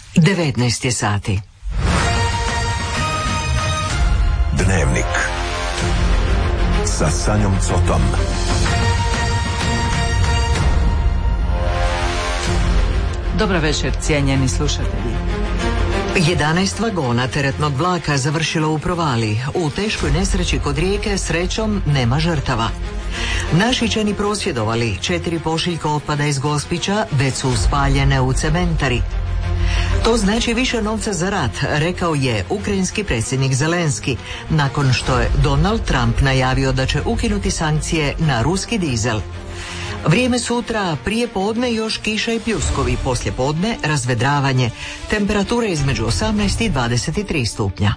19 je sati. Dnevnik sa Sanjom Cotom. Dobar večer, cijenjeni slušatelji. 11 vagona teretnog vlaka završilo u Provaliji. U teškoj nesreći kod Rijeke srećom nema žrtava. Našičani prosvjedovali, 4 pošiljke otpada iz Gospića već su spaljene u cementari. To znači više novca za rat, rekao je ukrajinski predsjednik Zelenski, nakon što je Donald Trump najavio da će ukinuti sankcije na ruski dizel. Vrijeme sutra, prije podne još kiša i pljuskovi, poslije podne razvedravanje, temperature između 18 i 23 stupnja.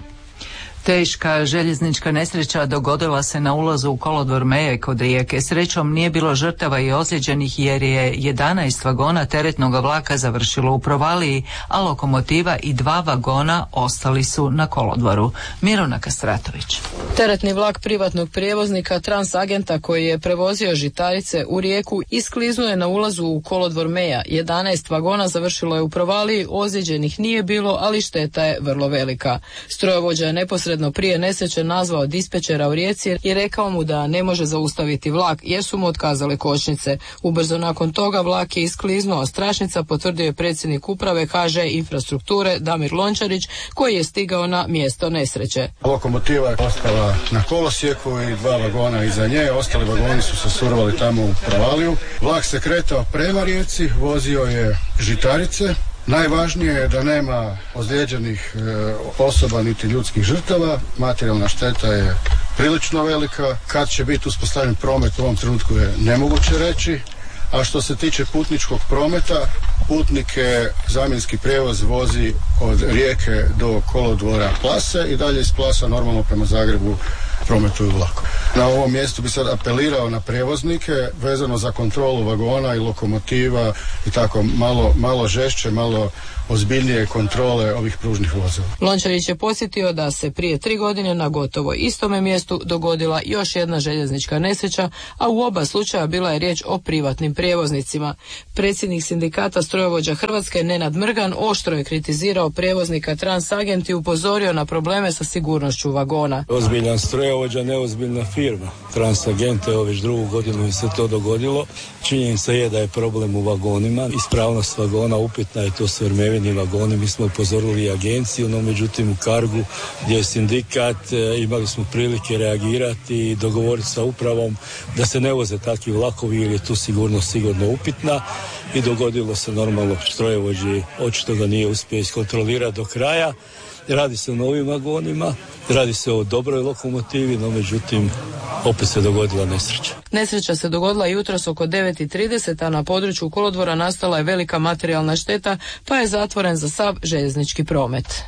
Teška željeznička nesreća dogodila se na ulazu u kolodvor Meje kod Rijeke. Srećom nije bilo žrtava i ozlijeđenih jer je 11 vagona teretnog vlaka završilo u Provaliji, a lokomotiva i 2 vagona ostali su na kolodvoru. Mirona Kastratović. Teretni vlak privatnog prijevoznika Transagenta koji je prevozio žitarice u Rijeku iskliznuo je na ulazu u kolodvor Meja. 11 vagona završilo je u Provaliji, ozlijeđenih nije bilo, ali šteta je vrlo velika. Strojovođa je neposredno prije nesreće nazvao dispečera u Rijeci i rekao mu da ne može zaustaviti vlak jer su mu otkazale kočnice. Ubrzo nakon toga vlak je iskliznuo s tračnica, potvrdio je predsjednik uprave HŽ Infrastrukture Damir Lončarić koji je stigao na mjesto nesreće. Lokomotiva je ostala na kolosijeku i 2 vagona iza nje, ostali vagoni su se survali tamo u Provaliju. Vlak se kretao prema Rijeci, vozio je žitarice. Najvažnije je da nema ozlijeđenih osoba niti ljudskih žrtava. Materijalna šteta je prilično velika. Kad će biti uspostavljen promet u ovom trenutku je nemoguće reći. A što se tiče putničkog prometa, putnike zamjenski prijevoz vozi od Rijeke do kolodvora Plase i dalje iz Plasa normalno prema Zagrebu prometuju vlakom. Na ovom mjestu bi sad apelirao na prijevoznike vezano za kontrolu vagona i lokomotiva i tako malo žešće, malo ozbiljnije kontrole ovih pružnih vozila. Lončarić je podsjetio da se prije 3 godine na gotovo istome mjestu dogodila još jedna željeznička nesreća, a u oba slučaja bila je riječ o privatnim prijevoznicima. Predsjednik sindikata strojovođa Hrvatske Nenad Mrgan oštro je kritizirao prijevoznika Transagent i upozorio na probleme sa sigurnošću vagona. Ozbiljan strojovođa, neozbiljna firma. Transagent, evo već 2. godinu mi se to dogodilo. Činjenica je da je problem u vagonima. Ispravnost vagona upitna je, to su Ermevini vagoni. Mi smo upozorili agenciju, no međutim u Cargu gdje je sindikat imali smo prilike reagirati i dogovoriti sa upravom da se ne voze takvi vlakovi jer je tu sigurnost sigurno upitna i dogodilo se normalno strojovođi očito ga nije uspio iskontrolirati do kraja. Radi se o novim vagonima, radi se o dobroj lokomotivi, no međutim opet se dogodila nesreća. Nesreća se dogodila jutros oko 9:30, a na području kolodvora nastala je velika materijalna šteta, pa je zatvoren za sav željeznički promet.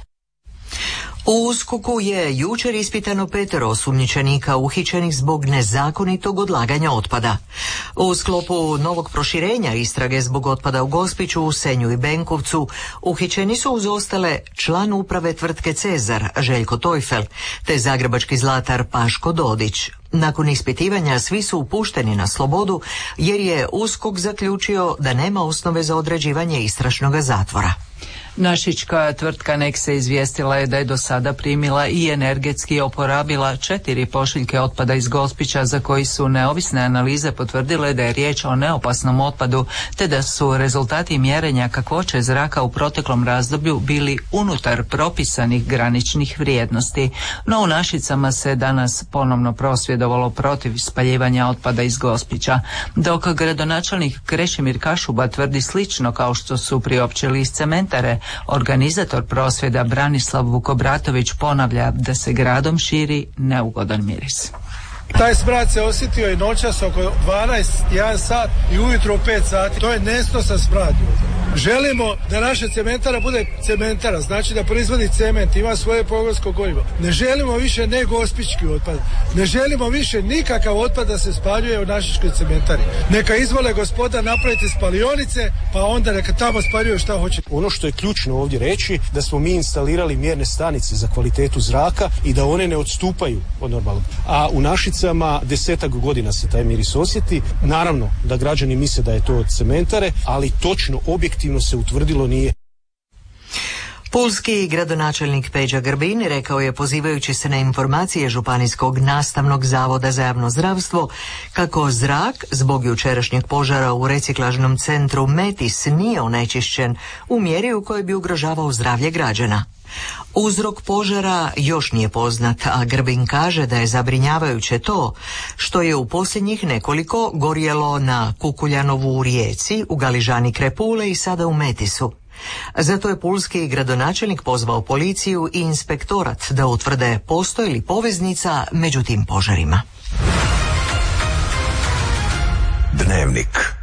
U USKOK-u je jučer ispitano 5 osumnjičenika uhićenih zbog nezakonitog odlaganja otpada. U sklopu novog proširenja istrage zbog otpada u Gospiću, u Senju i Benkovcu uhićeni su uz ostale član uprave tvrtke Cezar Željko Tojfel te zagrebački zlatar Paško Dodić. Nakon ispitivanja svi su upušteni na slobodu jer je USKOK zaključio da nema osnove za određivanje istražnog zatvora. Našička tvrtka Nexe izvijestila je da je do sada primila i energetski oporabila 4 pošiljke otpada iz Gospića za koji su neovisne analize potvrdile da je riječ o neopasnom otpadu te da su rezultati mjerenja kakvoće zraka u proteklom razdoblju bili unutar propisanih graničnih vrijednosti. No u Našicama se danas ponovno prosvjedovalo protiv spaljivanja otpada iz Gospića, dok gradonačelnik Krešimir Kašuba tvrdi slično kao što su priopćili iz cementare. Organizator prosvjeda Branislav Vukobratović ponavlja da se gradom širi neugodan miris. Taj smrad se osjetio i noćas oko 12, 1 sat i ujutro u 5 sati. To je nesnosan smrad. Želimo da naša cementara bude cementara, znači da proizvodi cement, ima svoje pogonsko gorivo. Ne želimo više negospički otpad. Ne želimo više nikakav otpad da se spaljuje u našičkoj cementari. Neka izvole gospoda napraviti spalionice, pa onda neka tamo spaljuju šta hoće. Ono što je ključno ovdje reći, da smo mi instalirali mjerne stanice za kvalitetu zraka i da one ne odstupaju od normalnog. A u Našicama 10-ak godina se taj miris osjeti. Naravno da građani misle da je to od cementare, ali točno objektivno se utvrdilo nije. Pulski gradonačelnik Peđa Grbin rekao je, pozivajući se na informacije Županijskog nastavnog zavoda za javno zdravstvo, kako zrak zbog jučerašnjeg požara u reciklažnom centru Metis nije onečišćen u mjeri u kojoj bi ugrožavao zdravlje građana. Uzrok požara još nije poznat, a Grbin kaže da je zabrinjavajuće to što je u posljednjih nekoliko gorjelo na Kukuljanovu u Rijeci, u Galižani Krepule i sada u Metisu. Zato je pulski gradonačelnik pozvao policiju i inspektorat da utvrde postoji li poveznica među tim požarima. Dnevnik.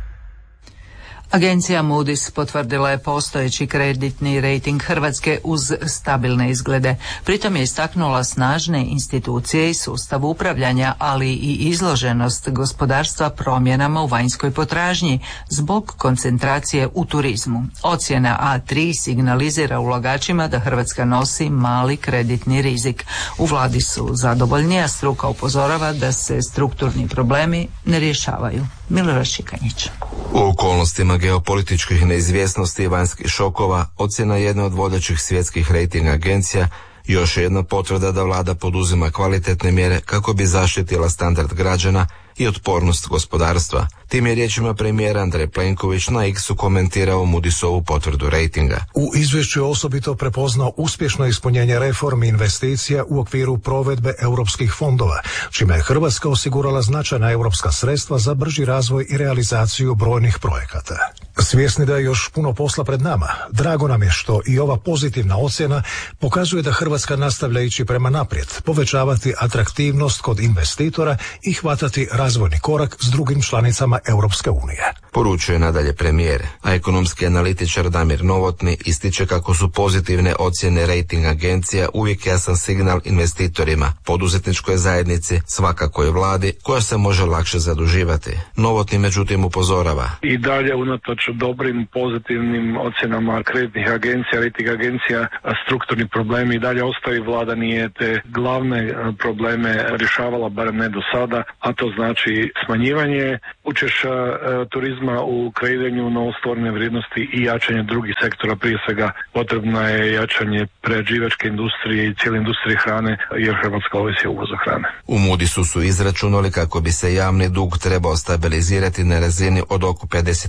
Agencija Moody's potvrdila je postojeći kreditni rejting Hrvatske uz stabilne izglede. Pritom je istaknula snažne institucije i sustav upravljanja, ali i izloženost gospodarstva promjenama u vanjskoj potražnji zbog koncentracije u turizmu. Ocjena A3 signalizira ulagačima da Hrvatska nosi mali kreditni rizik. U vladi su zadovoljni, a struka upozorava da se strukturni problemi ne rješavaju. Milorad Šikanjić. U okolnostima geopolitičkih neizvjesnosti i vanjskih šokova, ocjena jedne od vodećih svjetskih rejting agencija još je jedna potvrda da vlada poduzima kvalitetne mjere kako bi zaštitila standard građana i otpornost gospodarstva. Tim je riječima premijer Andrej Plenković na X-u komentirao Moody'sovu potvrdu rejtinga. U izvješću je osobito prepoznao uspješno ispunjenje reformi investicija u okviru provedbe europskih fondova, čime je Hrvatska osigurala značajna europska sredstva za brži razvoj i realizaciju brojnih projekata. Svjesni da je još puno posla pred nama, drago nam je što i ova pozitivna ocjena pokazuje da Hrvatska nastavlja ići prema naprijed, povećavati atraktivnost kod investitora i hvatati razvojni korak s drugim članicama Europske unije. Poručuje nadalje premijer, a ekonomski analitičar Damir Novotny ističe kako su pozitivne ocjene rejting agencija uvijek jasan signal investitorima, poduzetničkoj zajednici, svakako i vladi, koja se može lakše zaduživati. Novotny međutim upozorava. I dalje unatoč dobrim pozitivnim ocjenama kreditnih agencija, rejting agencija, strukturni problemi i dalje ostaju. Vlada nije te glavne probleme rješavala, barem ne do sada, a to znači smanjivanje učešća turizma u kreiranju novostvorene vrijednosti i jačanje drugih sektora. Prije svega potrebno je jačanje prerađivačke industrije i cijele industrije hrane, jer Hrvatska ovisi o uvozu hrane. U Moody'su su izračunali kako bi se javni dug trebao stabilizirati na razini od oko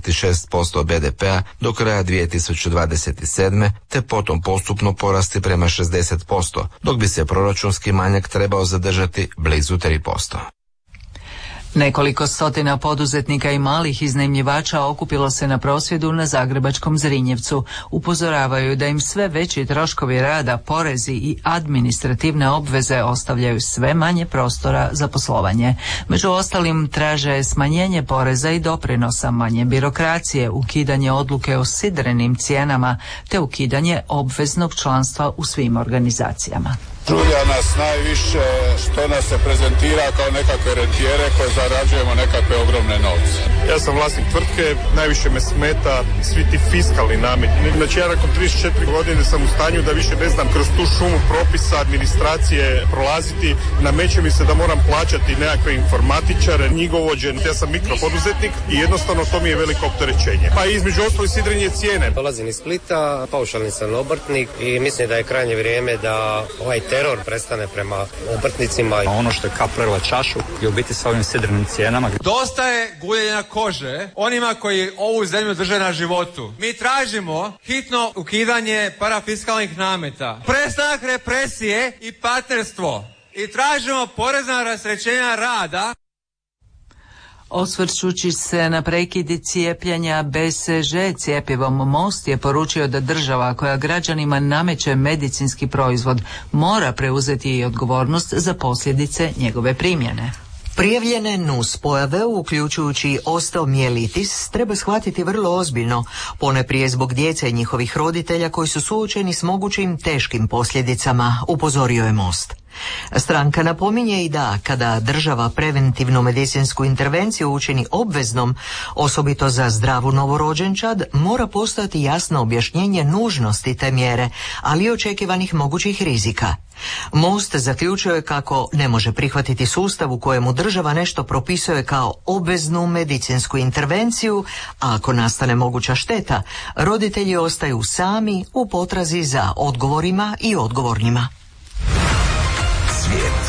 56% BDP-a do kraja 2027. te potom postupno porasti prema 60%, dok bi se proračunski manjak trebao zadržati blizu 3%. Nekoliko stotina poduzetnika i malih iznajmljivača okupilo se na prosvjedu na zagrebačkom Zrinjevcu. Upozoravaju da im sve veći troškovi rada, porezi i administrativne obveze ostavljaju sve manje prostora za poslovanje. Među ostalim traže smanjenje poreza i doprinosa, manje birokracije, ukidanje odluke o sidrenim cijenama te ukidanje obveznog članstva u svim organizacijama. Žulja nas najviše što nas se prezentira kao nekakve rentijere koje zarađujemo nekakve ogromne novce. Ja sam vlasnik tvrtke, najviše me smeta svi ti fiskalni nameti. Znači ja nakon 34 godine sam u stanju da više ne znam kroz tu šumu propisa, administracije prolaziti. Nameće mi se da moram plaćati nekakve informatičare, knjigovođe. Ja sam mikropoduzetnik i jednostavno to mi je veliko opterećenje. Pa između ostalih sidrenje cijene. Dolazim iz Splita, paušalni sam obrtnik i mislim da je krajnje vrijeme da ovaj teror prestane prema obrtnicima. Ono što je kap prelila čašu je u biti sa ovim sidrenim cijenama. Dosta je guljenja kože onima koji ovu zemlju drže na životu. Mi tražimo hitno ukidanje parafiskalnih nameta, prestanak represije i partnerstvo i tražimo porezna rasterećenja rada. Osvrćući se na prekid cijepljenja BCG cjepivom, Most je poručio da država koja građanima nameće medicinski proizvod mora preuzeti i odgovornost za posljedice njegove primjene. Prijavljene nuspojave, uključujući osteomijelitis, treba shvatiti vrlo ozbiljno, ponajprije zbog djece i njihovih roditelja koji su suočeni s mogućim teškim posljedicama, upozorio je Most. Stranka napominje i da kada država preventivnu medicinsku intervenciju učini obveznom, osobito za zdravu novorođenčad, mora postojati jasno objašnjenje nužnosti te mjere, ali i očekivanih mogućih rizika. Most zaključio je kako ne može prihvatiti sustav u kojemu država nešto propisuje kao obveznu medicinsku intervenciju, a ako nastane moguća šteta, roditelji ostaju sami u potrazi za odgovorima i odgovornima. Svijet.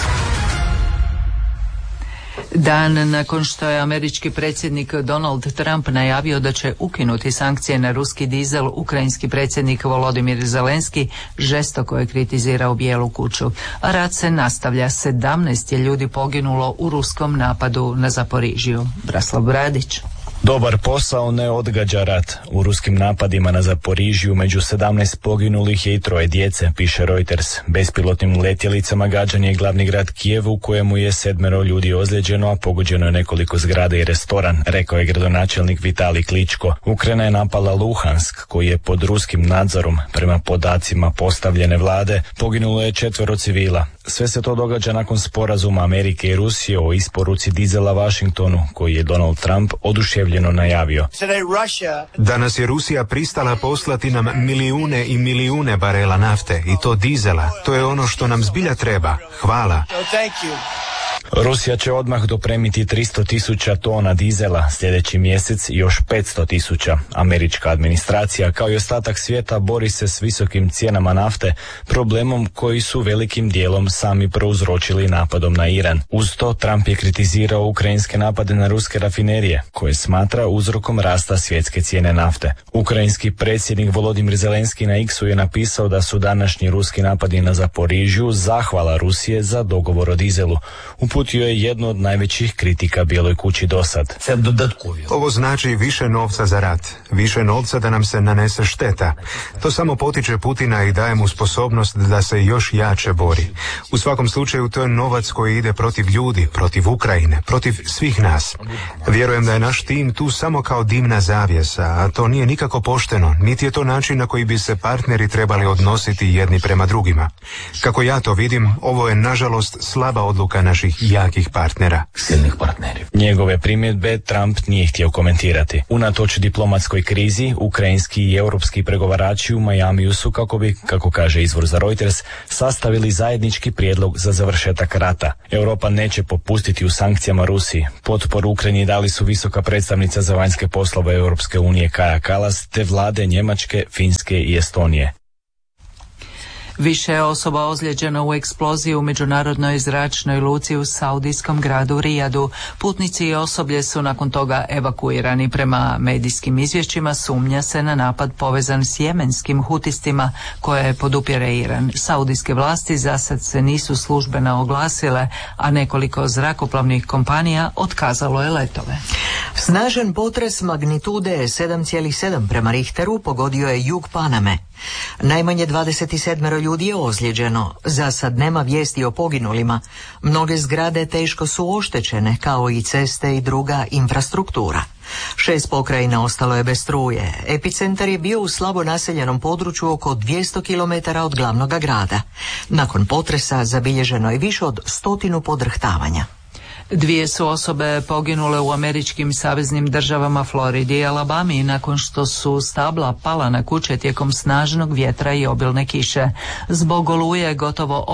Dan nakon što je američki predsjednik Donald Trump najavio da će ukinuti sankcije na ruski dizel, ukrajinski predsjednik Volodimir Zelenski žestoko je kritizirao Bijelu kuću. A rat se nastavlja. 17 je ljudi poginulo u ruskom napadu na Zaporižju. Braslav Bradić. Dobar posao ne odgađa rat. U ruskim napadima na Zaporižju među 17 poginulih je i 3 djece, piše Reuters. Bespilotnim letjelicama gađan je glavni grad Kijev u kojemu je 7 ljudi ozlijeđeno, a pogođeno je nekoliko zgrada i restoran, rekao je gradonačelnik Vitalij Kličko. Ukrajina je napala Luhansk, koji je pod ruskim nadzorom. Prema podacima postavljene vlade, poginulo je 4 civila. Sve se to događa nakon sporazuma Amerike i Rusije o isporuci dizela Washingtonu, koji je Donald Trump oduševljeno najavio. Danas je Rusija pristala poslati nam milijune i milijune barela nafte, i to dizela. To je ono što nam zbilja treba. Hvala. Rusija će odmah dopremiti 300.000 tona dizela, sljedeći mjesec još 500.000. Američka administracija, kao i ostatak svijeta, bori se s visokim cijenama nafte, problemom koji su velikim dijelom sami prouzročili napadom na Iran. Uz to, Trump je kritizirao ukrajinske napade na ruske rafinerije, koje smatra uzrokom rasta svjetske cijene nafte. Ukrajinski predsjednik Volodimir Zelenski na X-u je napisao da su današnji ruski napadi na Zaporižju zahvala Rusije za dogovor o dizelu. Uputio je jednu od najvećih kritika Bijeloj kući dosad. Ovo znači više novca za rat, više novca da nam se nanese šteta. To samo potiče Putina i daje mu sposobnost da se još jače bori. U svakom slučaju to je novac koji ide protiv ljudi, protiv Ukrajine, protiv svih nas. Vjerujem da je naš tim tu samo kao dimna zavjesa, a to nije nikako pošteno, niti je to način na koji bi se partneri trebali odnositi jedni prema drugima. Kako ja to vidim, ovo je nažalost slaba odluka naših jakih partnera. Silnih partneri. Njegove primjedbe Trump nije htio komentirati. Unatoč diplomatskoj krizi, ukrajinski i europski pregovarači u Majamiju su, kako kaže izvor za Reuters, sastavili zajednički prijedlog za završetak rata. Europa neće popustiti u sankcijama Rusiji. Potporu Ukrajini dali su visoka predstavnica za vanjske poslove Europske unije Kaja Kallas te vlade Njemačke, Finske i Estonije. Više je osoba ozlijeđeno u eksploziji u međunarodnoj zračnoj luci u saudijskom gradu Rijadu. Putnici i osoblje su nakon toga evakuirani. Prema medijskim izvješćima sumnja se na napad povezan s jemenskim hutistima koje podupire Iran. Saudijske vlasti zasad se nisu službeno oglasile, a nekoliko zrakoplovnih kompanija otkazalo je letove. Snažan potres magnitude 7,7 prema Richteru pogodio je jug Paname. Najmanje 27 ljudi je ozlijeđeno. Za sad nema vijesti o poginulima. Mnoge zgrade teško su oštećene, kao i ceste i druga infrastruktura. 6 pokrajina ostalo je bez struje. Epicentar je bio u slabo naseljenom području oko 200 km od glavnog grada. Nakon potresa zabilježeno je više od 100 podrhtavanja. 2 su osobe poginule u američkim saveznim državama Floridi i Alabami nakon što su stabla pala na kuće tijekom snažnog vjetra i obilne kiše. Zbog oluje gotovo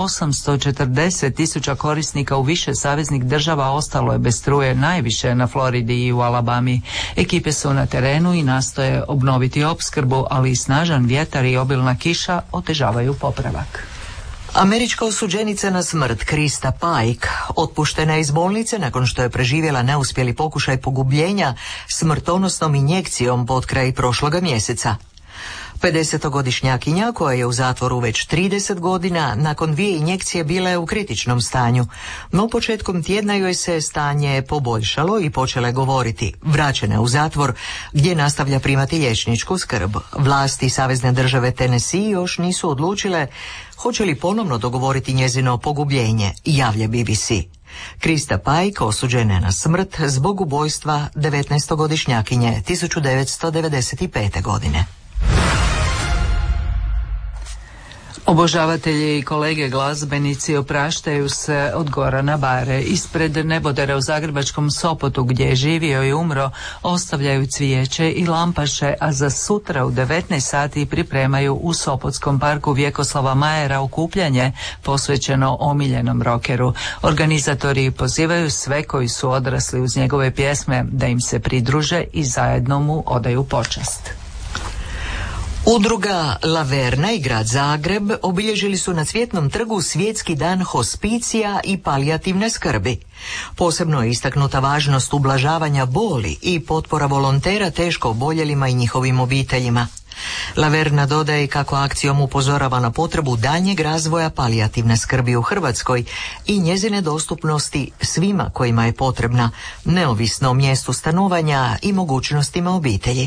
840.000 korisnika u više saveznih država ostalo je bez struje, najviše na Floridi i u Alabami. Ekipe su na terenu i nastoje obnoviti opskrbu, ali snažan vjetar i obilna kiša otežavaju popravak. Američka osuđenica na smrt Krista Pike otpuštena je iz bolnice nakon što je preživjela neuspjeli pokušaj pogubljenja smrtonosnom injekcijom potkraj prošloga mjeseca. 50-godišnjakinja koja je u zatvoru već 30 godina nakon 2 injekcije bila je u kritičnom stanju, no početkom tjedna joj se stanje poboljšalo i počela je govoriti. Vraćena je u zatvor gdje nastavlja primati liječničku skrb. Vlasti savezne države Tennessee još nisu odlučile hoće li ponovno dogovoriti njezino pogubljenje, javlja BBC. Krista Pike osuđena je na smrt zbog ubojstva 19-godišnjakinje 1995. godine. Obožavatelji i kolege glazbenici opraštaju se od Gorana Bare. Ispred nebodera u zagrebačkom Sopotu, gdje je živio i umro, ostavljaju cvijeće i lampaše, a za sutra u 19 sati pripremaju u Sopotskom parku Vjekoslava Majera okupljanje posvećeno omiljenom rokeru. Organizatori pozivaju sve koji su odrasli uz njegove pjesme da im se pridruže i zajedno mu odaju počast. Udruga Laverna i grad Zagreb obilježili su na Cvjetnom trgu Svjetski dan hospicija i palijativne skrbi. Posebno je istaknuta važnost ublažavanja boli i potpora volontera teško oboljelima i njihovim obiteljima. Laverna dodaje kako akcijom upozorava na potrebu daljnjeg razvoja palijativne skrbi u Hrvatskoj i njezine dostupnosti svima kojima je potrebna, neovisno o mjestu stanovanja i mogućnostima obitelji.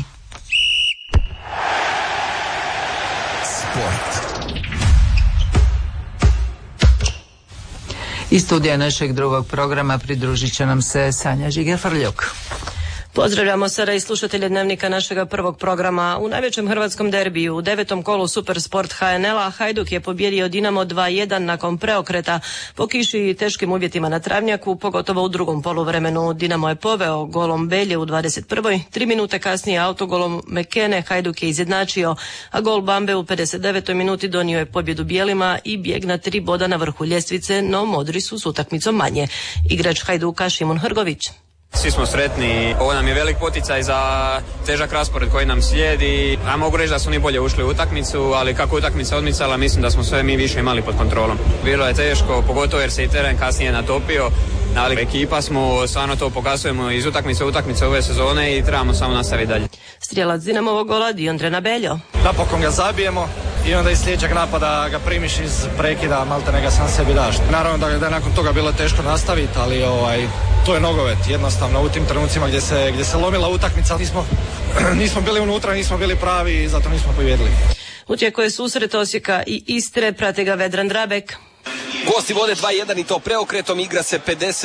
Iz studija našeg drugog programa pridružit će nam se Sanja Žiga-Frljuk. Pozdravljamo sada i slušatelje Dnevnika našega prvog programa. U najvećem hrvatskom derbiju u 9. kolu Supersport HNL-a Hajduk je pobijedio Dinamo 2-1 nakon preokreta po kiši i teškim uvjetima na travnjaku, pogotovo u drugom poluvremenu. Dinamo je poveo golom Belje u 21. 3 minute kasnije autogolom Mekene Hajduk je izjednačio, a gol Bambe u 59. minuti donio je pobjedu bijelima i bijeg na 3 boda na vrhu ljestvice, no modri su s utakmicom manje. Igrač Hajduka Šimun Hrgović. Svi smo sretni, ovo nam je velik poticaj za težak raspored koji nam slijedi, a mogu reći da smo ni bolje ušli u utakmicu, ali kako utakmica odmicala, mislim da smo sve mi više imali pod kontrolom. Bilo je teško, pogotovo jer se i teren kasnije natopio, ali ekipa smo, stvarno to pokazujemo iz utakmice u utakmice ove sezone i trebamo samo nastaviti dalje. Strijelac Dinamovog gola Diondre Beljo. Napokon ga zabijemo i onda iz sljedećeg napada ga primiš iz prekida, maltene ga sam sebi daš. Naravno da je nakon toga bilo teško nastaviti, ali to je nogomet, jednostavno u tim trenucima gdje se lomila utakmica, nismo bili unutra, nismo bili pravi i zato nismo pobijedili. U tijeku je susret Osijeka i Istre, prate ga Vedran Drabek. Gosti vode 2-1 i to preokretom, igra se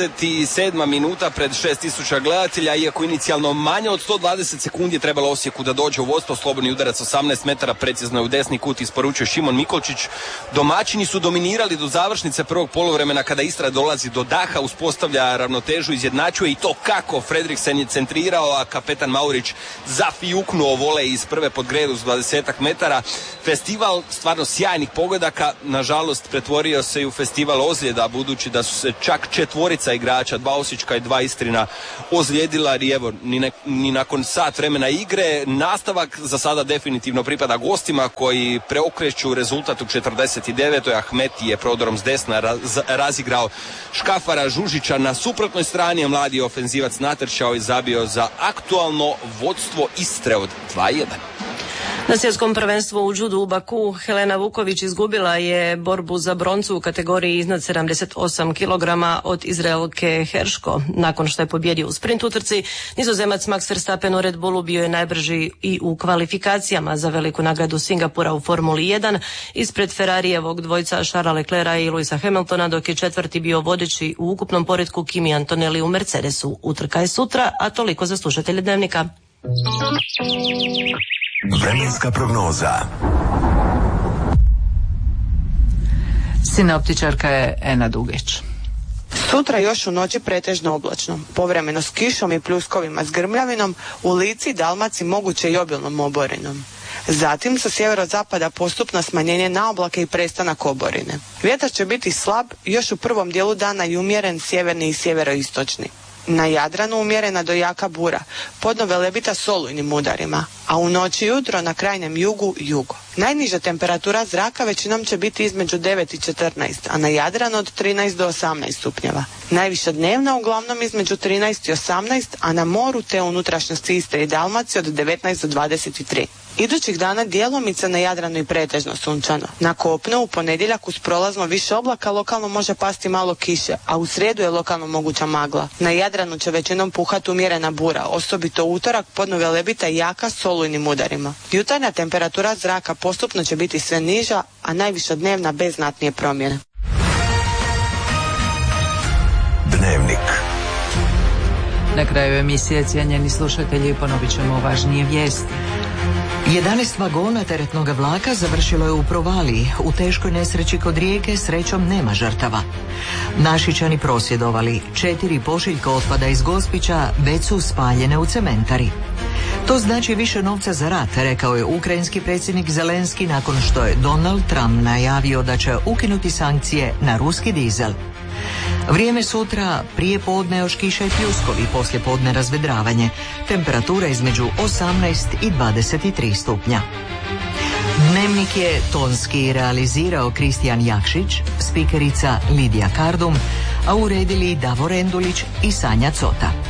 57. minuta pred 6000 gledatelja, iako inicijalno manje od 120 sekundi je trebalo Osijeku da dođe u vodstvo. Slobodni udarac 18 metara, precizno je u desni kut isporučio Šimon Mikolčić. Domaćini su dominirali do završnice prvog poluvremena, kada Istra dolazi do daha, uspostavlja ravnotežu, izjednačuje i to kako. Fredriksen je centrirao, a kapetan Maurić zafijuknuo volej iz prve pod gredu s 20 metara. Festival stvarno sjajnih pogodaka, nažalost pretvorio se i u festival ozljeda, budući da su se čak 4 igrača, 2 osječka i 2 Istrina, ozlijedila, i evo, ni nakon sat vremena igre. Nastavak za sada definitivno pripada gostima, koji preokreću rezultat u 49. Ahmeti je prodorom s desna razigrao Škafara Žužića na suprotnoj strani, a mladi ofenzivac natrčao i zabio za aktualno vodstvo Istre od 2-1. Na svjetskom prvenstvu u judu u Baku Helena Vuković izgubila je borbu za broncu u kategoriji iznad 78 kg od Izraelke Herško. Nakon što je pobjedio u sprint utrci, Nizozemac Max Verstappen u Red Bullu bio je najbrži i u kvalifikacijama za veliku nagradu Singapura u Formuli 1 ispred Ferrarijevog dvojca Charlesa Leclerca i Lewisa Hamiltona, dok je četvrti bio vodeći u ukupnom poretku Kimi Antonelli u Mercedesu. Utrka je sutra, a toliko za slušatelje Dnevnika. Vremenska prognoza. Sinoptičarka je Ena Dugeć. Sutra još u noći pretežno oblačno, povremeno s kišom i pljuskovima s grmljavinom, u Lici i Dalmaciji moguće i obilnom oborinom. Zatim sa sjeverozapada postupno smanjenje na oblake i prestanak oborine. Vjetar će biti slab, još u prvom dijelu dana i umjeren sjeverni i sjeveroistočni. Na Jadranu umjerena do jaka bura, podno Velebita s olujnim udarima, a u noći i jutro na krajnjem jugu jugo. Najniža temperatura zraka većinom će biti između 9 i 14, a na Jadranu od 13 do 18 stupnjeva. Najviša dnevna uglavnom između 13 i 18, a na moru te unutrašnjosti Istre i Dalmacije od 19 do 23. Idućih dana djelomice na Jadranu i pretežno sunčano. Na kopnu u ponedjeljak uz prolazno više oblaka lokalno može pasti malo kiše, a u srijedu je lokalno moguća magla. Na Jadranu će većinom puhati umjerena bura, osobito utorak podno Velebita i jaka s olujnim udarima. Jutarnja temperatura zraka postupno će biti sve niža, a najviša dnevna bez znatnije promjene. Dnevnik. Na kraju emisije, cijenjeni slušatelji, ponovit ćemo važnije vijesti. 11 vagona teretnog vlaka završilo je u Provaliji. U teškoj nesreći kod Rijeke srećom nema žrtava. Našičani prosvjedovali. 4 pošiljka otpada iz Gospića već su spaljene u cementari. To znači više novca za rat, rekao je ukrajinski predsjednik Zelenski nakon što je Donald Trump najavio da će ukinuti sankcije na ruski dizel. Vrijeme sutra, prije podne još kiša i pljuskovi, poslije podne razvedravanje. Temperatura između 18 i 23 stupnja. Dnevnik je tonski realizirao Kristijan Jakšić, spikerica Lidija Kardum, a uredili Davor Endulić i Sanja Cota.